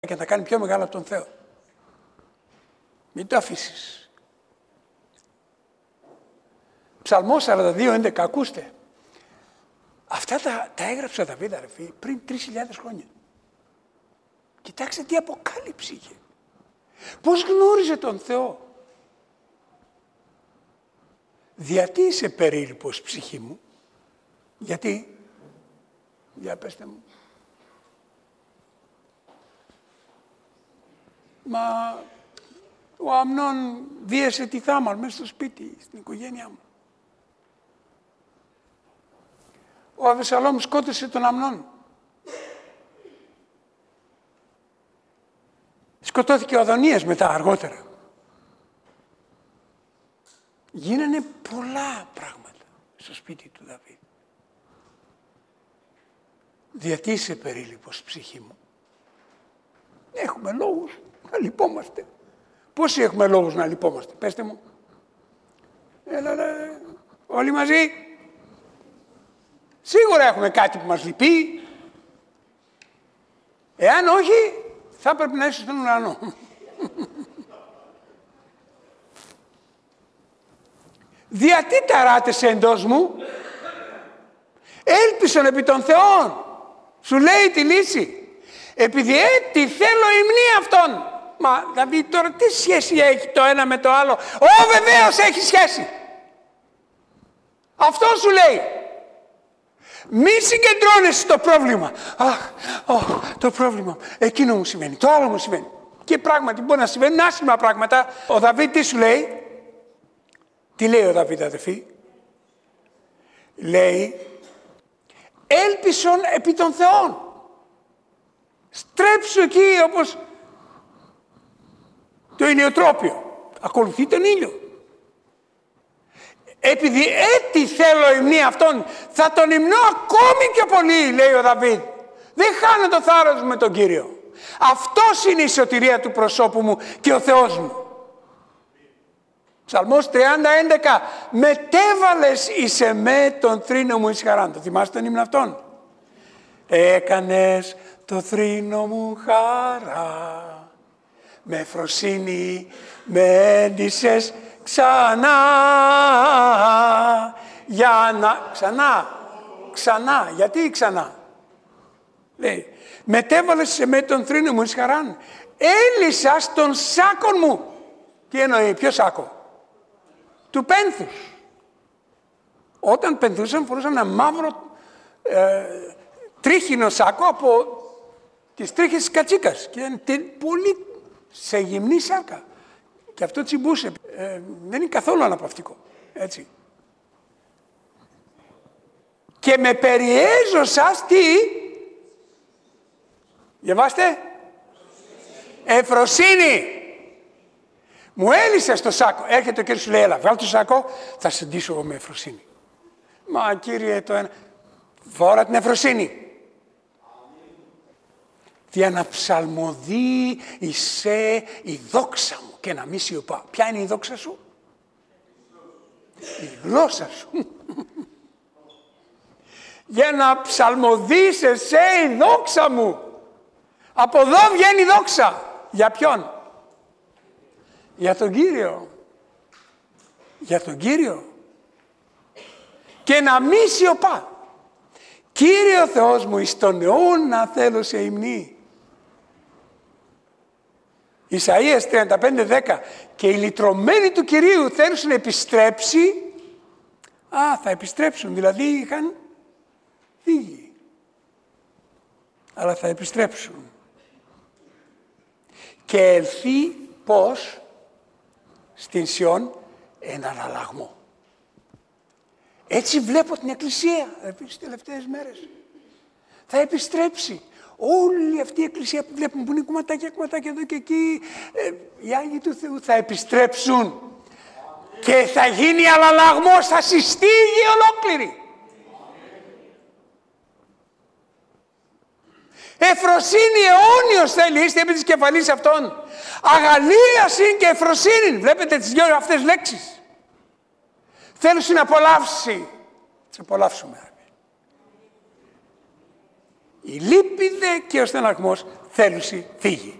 και θα κάνει πιο μεγάλο από τον Θεό. Μην το αφήσεις. Ψαλμός 42:11, ακούστε. Αυτά τα έγραψε ο Δαβίδ, αδερφοί, πριν 3.000 χρόνια. Κοιτάξτε τι αποκάλυψη είχε. Πώς γνώριζε τον Θεό. Γιατί είσαι περίληπος, ψυχή μου. Γιατί. Για πέστε μου. Μα ο Αμνών βίασε τη Θάμαρ μέσα στο σπίτι, στην οικογένειά μου. Ο Αβεσσαλόμ σκότωσε τον Αμνών. Σκοτώθηκε ο Αδωνίας μετά, αργότερα. Γίνανε πολλά πράγματα στο σπίτι του Δαβίδ. Γιατί είσαι περίληπος, ψυχή μου. Έχουμε λόγους να λυπόμαστε. Πόσοι έχουμε λόγους να λυπόμαστε, πέστε μου. Έλα, όλοι μαζί. Σίγουρα έχουμε κάτι που μας λυπεί. Εάν όχι, θα πρέπει να είσαι στον ουρανό. Γιατί ταράτεσαι εντός μου. Έλπισον επί των Θεών. Σου λέει τη λύση. Επειδή τι θέλω υμνή αυτόν. Μα δηλαδή τώρα τι σχέση έχει το ένα με το άλλο. Βεβαίως έχει σχέση. Αυτό σου λέει. Μη συγκεντρώνεσαι στο πρόβλημα. Το πρόβλημα. Εκείνο μου συμβαίνει. Το άλλο μου συμβαίνει. Και πράγματι μπορεί να συμβαίνουν άσχημα πράγματα. Ο Δαβίδ τι σου λέει. Τι λέει ο Δαβίδ, αδερφοί. Λέει. Έλπισον επί των Θεών. Στρέψου εκεί όπως το ηλιοτρόπιο. Ακολουθεί τον ήλιο. Επειδή έτσι θέλω υμνή αυτόν, θα τον υμνώ ακόμη πιο πολύ, λέει ο Δαβίδ. Δεν χάνω το θάρρος μου με τον Κύριο. Αυτός είναι η σωτηρία του προσώπου μου και ο Θεός μου. Ψαλμός 30:11. Μετέβαλες εις εμέ τον θρήνο μου εις χαράν. Το θυμάστε τον ύμνο αυτόν. Έκανες το θρήνο μου χαρά. Με ευφροσύνη με έντυσες ξανά. Για να... Ξανά. Γιατί ξανά. Λέει. Μετέβαλες σε με τον θρήνο μου εις χαράν. Έλυσα στον σάκον μου. Τι εννοεί, ποιο σάκο. Του πένθους. Όταν πενθούσαν φορούσαν ένα μαύρο τρίχινο σάκο από τις τρίχες της κατσίκας. Και ήταν πολύ σε γυμνή σάρκα. Και αυτό τσιμπούσε. Δεν είναι καθόλου αναπαυτικό. Έτσι. Και με περιέζωσας τι. Διαβάστε. Ευφροσύνη. Μου έλυσε στο σάκο. Έρχεται ο Κύριος σου λέει, έλα, βγάλω το σάκο, θα σε ντύσω εγώ με ευφροσύνη. Μα Κύριε, το ένα. Φόρα την ευφροσύνη. Δια να ψαλμοδεί εισέ η δόξα μου και να μη σιωπά. Ποια είναι η δόξα σου? Η γλώσσα σου. Για να ψαλμοδείς εσέ η δόξα μου. Από εδώ βγαίνει η δόξα. Για ποιον? Για τον Κύριο. Για τον Κύριο. Και να μη σιωπά. Κύριε ο Θεός μου, εις τον αιώνα θέλω σε υμνή. Ισαΐας 35:10. Και οι λυτρωμένοι του Κυρίου θέλουν να επιστρέψει. Θα επιστρέψουν. Δηλαδή είχαν φύγει. Αλλά θα επιστρέψουν. Και ελθεί πώς? Στην Σιών έναν αλλαγμό. Έτσι βλέπω την Εκκλησία τις τελευταίες μέρες. Θα επιστρέψει. Όλη αυτή η Εκκλησία που βλέπουμε που είναι κομματάκια εδώ και εκεί, οι Άγιοι του Θεού θα επιστρέψουν. Και θα γίνει αλλαγμός, θα συστεί η γη ολόκληρη. Εφροσύνη αιώνιος θέλει, είστε επί της κεφαλής αυτών. Αγαλίασιν και εφροσύνη. Βλέπετε τις δυο αυτές λέξεις. Θέλω να απολαύσει. Θα απολαύσουμε. Η λύπη δε και ο στεναγμός θέλουση φύγει.